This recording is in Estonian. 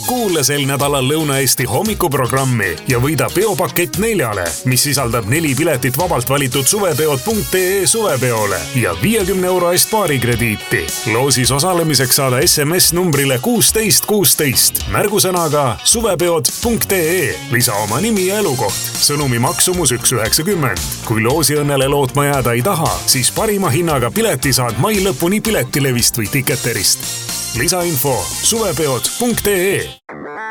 kuula sel nädalal Lõuna-Eesti hommikuprogrammi ja võida peopakett 4, mis sisaldab 4 piletit vabalt valitud suvepeod.ee suvepeole ja 50 € eest baarikrediiti. Loosis osalemiseks saada SMS numbrile 1616 märgusõnaga suvepeod.ee. Lisa oma nimi ja elukoht. Sõnumi maksumus 1,90. Kui loosi õnnele lootma jääda ei taha, siis parima hinnaga pileti saad mai lõpuni Piletilevist või Ticketerist. Lisainfo suvepeod.ee.